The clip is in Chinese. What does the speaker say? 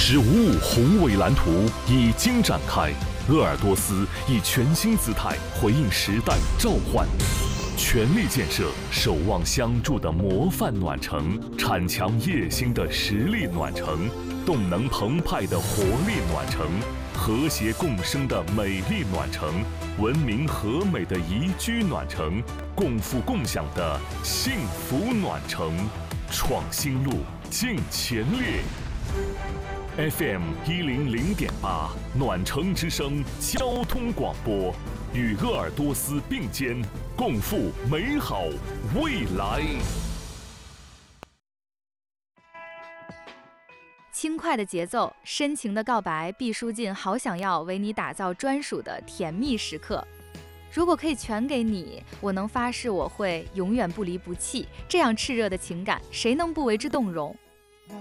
使五五宏伟蓝图已经展开，鄂尔多斯以全新姿态回应时代召唤，全力建设守望相助的模范暖城，铲强业兴的实力暖城，动能澎湃的活力暖城，和谐共生的美丽暖城，文明和美的宜居暖城，共富共享的幸福暖城。创新路，尽全力。FM 100.8暖城之声交通广播，与鄂尔多斯并肩，共赴美好未来。 轻快的节奏，深情的告白，毕书尽好想要为你打造专属的甜蜜时刻。如果可以全给你，我能发誓我会永远不离不弃。这样炽热的情感，谁能不为之动容？